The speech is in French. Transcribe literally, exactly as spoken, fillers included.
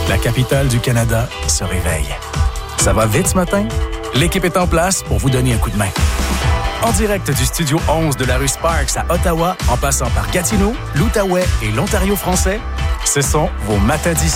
La capitale du Canada se réveille. Ça va vite ce matin? L'équipe est en place pour vous donner un coup de main. En direct du Studio onze de la rue Sparks à Ottawa, en passant par Gatineau, l'Outaouais et l'Ontario français, ce sont vos matins d'ici.